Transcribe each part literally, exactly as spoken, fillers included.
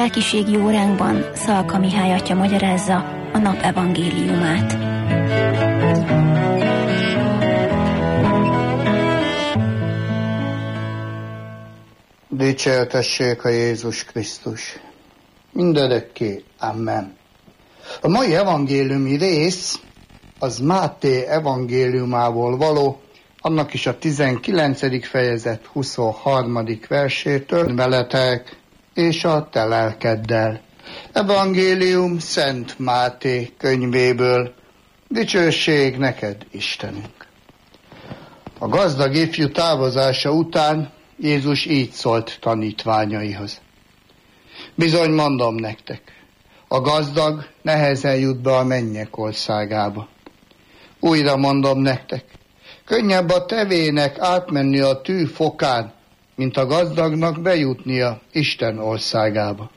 lelkiségi óránkban Szalka Mihály atya magyarázza a nap evangéliumát. Dicsértessék a Jézus Krisztus! Mindörökké. Amen. A mai evangéliumi rész az Máté evangéliumából való, annak is a tizenkilencedik fejezet huszonharmadik versétől veletek és a te lelkeddel. Evangélium Szent Máté könyvéből. Dicsőség neked, Istenünk! A gazdag ifjú távozása után Jézus így szólt tanítványaihoz. Bizony mondom nektek, a gazdag nehezen jut be a mennyek országába. Újra mondom nektek, könnyebb a tevének átmenni a tű fokán, mint a gazdagnak bejutnia Isten országába.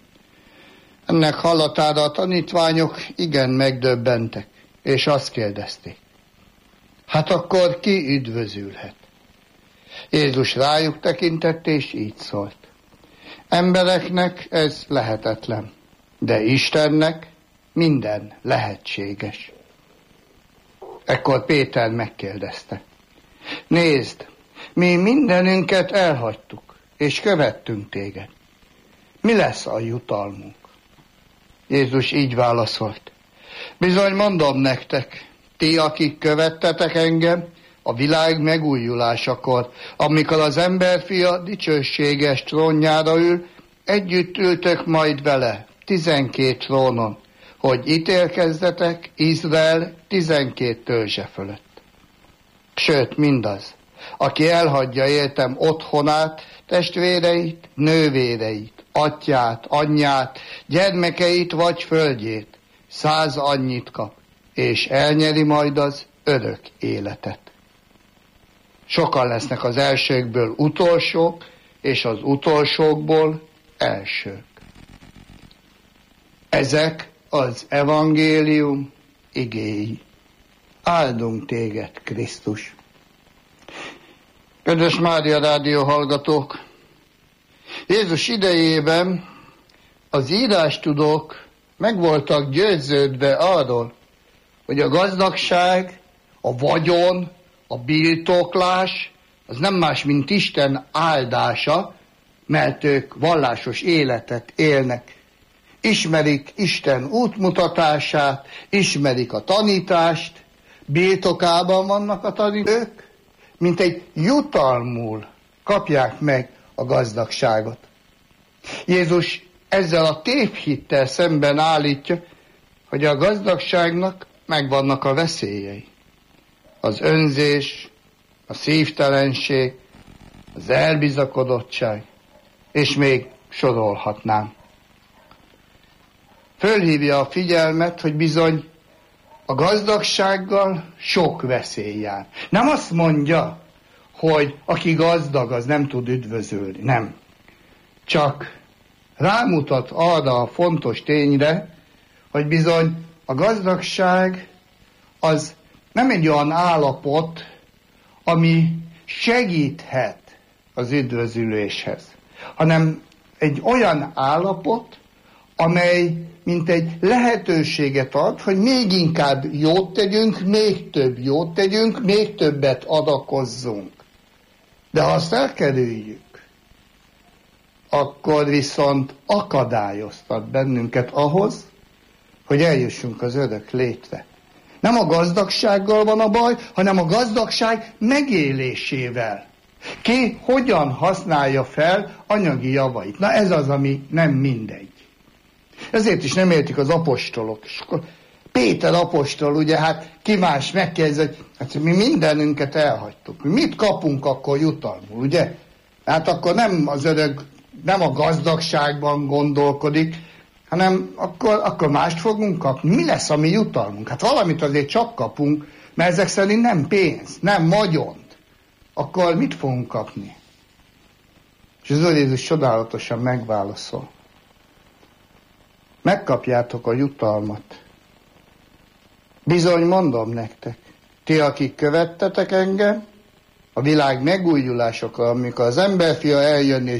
Ennek hallatára a tanítványok igen megdöbbentek, és azt kérdezték, hát akkor ki üdvözülhet? Jézus rájuk tekintett, és így szólt. Embereknek ez lehetetlen, de Istennek minden lehetséges. Ekkor Péter megkérdezte. Nézd, mi mindenünket elhagytuk, és követtünk téged. Mi lesz a jutalmunk? Jézus így válaszolt. Bizony mondom nektek, ti, akik követtetek engem, a világ megújulásakor, amikor az emberfia dicsőséges trónjára ül, együtt ültök majd vele tizenkét trónon, hogy ítélkezzetek Izrael tizenkét törzse fölött. Sőt, mindaz, aki elhagyja értem otthonát, testvéreit, nővéreit, atyát, anyját, gyermekeit vagy földjét, száz annyit kap, és elnyeri majd az örök életet. Sokan lesznek az elsőkből utolsók, és az utolsókból elsők. Ezek az evangélium igéi. Áldunk téged, Krisztus! Kedves Mária rádió hallgatók! Jézus idejében az írástudók meg voltak győződve arról, hogy a gazdagság, a vagyon, a birtoklás, az nem más, mint Isten áldása, mert ők vallásos életet élnek. Ismerik Isten útmutatását, ismerik a tanítást, birtokában vannak a tanítók, mint egy jutalmul kapják meg a gazdagságot. Jézus ezzel a tévhittel szemben állítja, hogy a gazdagságnak megvannak a veszélyei. Az önzés, a szívtelenség, az elbizakodottság, és még sorolhatnám. Fölhívja a figyelmet, hogy bizony a gazdagsággal sok veszély jár. Nem azt mondja, hogy aki gazdag, az nem tud üdvözülni. Nem. Csak rámutat arra a fontos tényre, hogy bizony a gazdagság az nem egy olyan állapot, ami segíthet az üdvözüléshez, hanem egy olyan állapot, amely mint egy lehetőséget ad, hogy még inkább jót tegyünk, még több jót tegyünk, még többet adakozzunk. De ha azt elkerüljük, akkor viszont akadályoztat bennünket ahhoz, hogy eljussunk az örök létre. Nem a gazdagsággal van a baj, hanem a gazdagság megélésével. Ki hogyan használja fel anyagi javait. Na ez az, ami nem mindegy. Ezért is nem értik az apostolok. És akkor Péter apostol, ugye, hát ki más megkérdezi, hogy hát mi mindenünket elhagytuk. Mi mit kapunk akkor jutalmul, ugye? Hát akkor nem az örök, nem a gazdagságban gondolkodik, hanem akkor, akkor mást fogunk kapni. Mi lesz a mi jutalmunk? Hát valamit azért csak kapunk, mert ezek szerint nem pénz, nem vagyont. Akkor mit fogunk kapni? És az Úr Jézus csodálatosan megválaszol. Megkapjátok a jutalmat. Bizony mondom nektek, ti, akik követtetek engem, a világ megújulásokra, amikor az emberfia eljön és